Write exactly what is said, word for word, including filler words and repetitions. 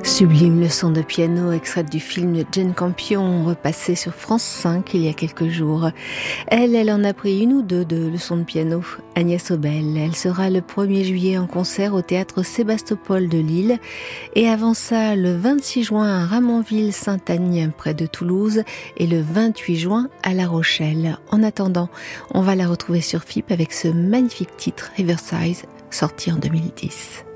Sublime leçon de piano, extraite du film de Jane Campion, repassé sur France cinq il y a quelques jours. Elle, elle en a pris une ou deux de leçons de piano. Agnès Obel, elle sera le premier juillet en concert au théâtre Sébastopol de Lille. Et avant ça, le vingt-six juin à Ramonville-Saint-Agne, près de Toulouse, et le vingt-huit juin à La Rochelle. En attendant, on va la retrouver sur F I P avec ce magnifique titre, Riverside, sorti en deux mille dix.